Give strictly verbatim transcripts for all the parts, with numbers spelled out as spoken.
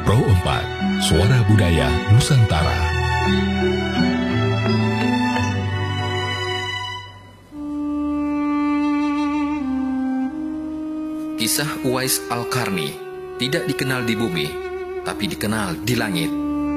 Pro empat, Suara Budaya Nusantara. Kisah Uwais Al-Qarni tidak dikenal di bumi, tapi dikenal di langit.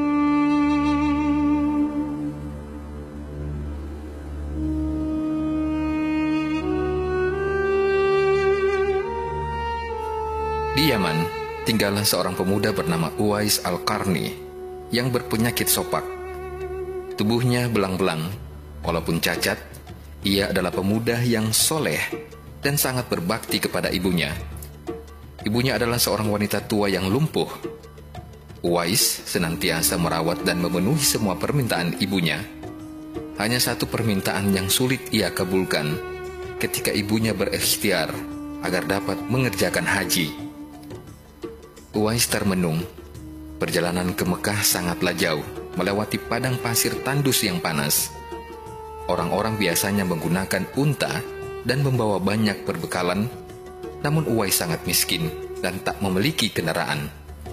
Di Yaman, tinggallah seorang pemuda bernama Uwais Al-Qarni yang berpenyakit sopak. Tubuhnya belang-belang, walaupun cacat, ia adalah pemuda yang soleh dan sangat berbakti kepada ibunya. Ibunya adalah seorang wanita tua yang lumpuh. Uwais senantiasa merawat dan memenuhi semua permintaan ibunya. Hanya satu permintaan yang sulit ia kabulkan ketika ibunya berikhtiar agar dapat mengerjakan haji. Uwais termenung. Perjalanan ke Mekah sangatlah jauh, melewati padang pasir tandus yang panas. Orang-orang biasanya menggunakan unta dan membawa banyak perbekalan, namun Uwais sangat miskin dan tak memiliki kendaraan.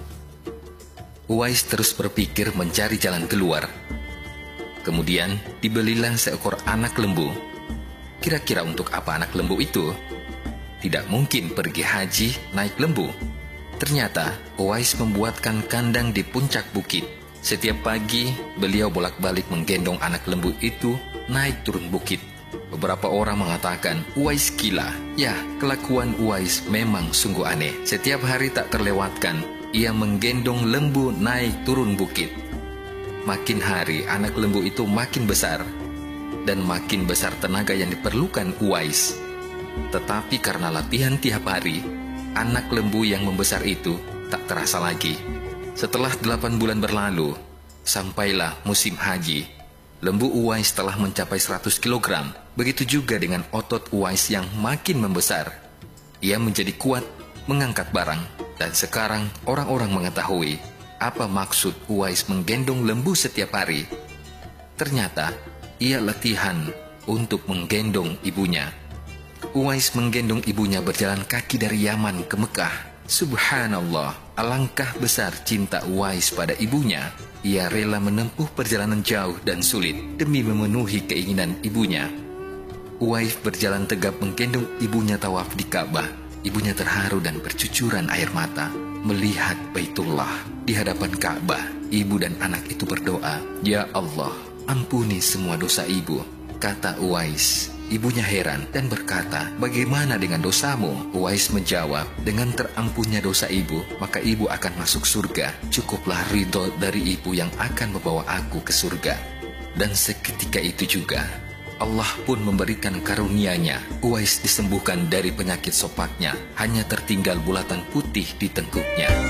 Uwais terus berpikir mencari jalan keluar. Kemudian dibelilah seekor anak lembu. Kira-kira untuk apa anak lembu itu? Tidak mungkin pergi haji naik lembu. Ternyata Uwais membuatkan kandang di puncak bukit. Setiap pagi beliau bolak-balik menggendong anak lembu itu naik turun bukit. Beberapa orang mengatakan Uwais gila. Ya, kelakuan Uwais memang sungguh aneh. Setiap hari tak terlewatkan ia menggendong lembu naik turun bukit. Makin hari anak lembu itu makin besar, dan makin besar tenaga yang diperlukan Uwais. Tetapi karena latihan tiap hari, anak lembu yang membesar itu tak terasa lagi. Setelah delapan bulan berlalu, sampailah musim haji. Lembu Uwais telah mencapai seratus kilogram. Begitu juga dengan otot Uwais yang makin membesar. Ia menjadi kuat mengangkat barang. Dan sekarang orang-orang mengetahui apa maksud Uwais menggendong lembu setiap hari. Ternyata ia latihan untuk menggendong ibunya. Uwais menggendong ibunya berjalan kaki dari Yaman ke Mekah. Subhanallah, alangkah besar cinta Uwais pada ibunya. Ia rela menempuh perjalanan jauh dan sulit demi memenuhi keinginan ibunya. Uwais berjalan tegap menggendong ibunya tawaf di Ka'bah. Ibunya terharu dan bercucuran air mata melihat Baitullah. Di hadapan Ka'bah, ibu dan anak itu berdoa, "Ya Allah, ampuni semua dosa ibu," kata Uwais. Ibunya heran dan berkata, "Bagaimana dengan dosamu?" Uwais menjawab, "Dengan terampunnya dosa ibu, maka ibu akan masuk surga. Cukuplah ridho dari ibu yang akan membawa aku ke surga." Dan seketika itu juga, Allah pun memberikan karunia-Nya. Uwais disembuhkan dari penyakit sopaknya. Hanya tertinggal bulatan putih di tengkuknya.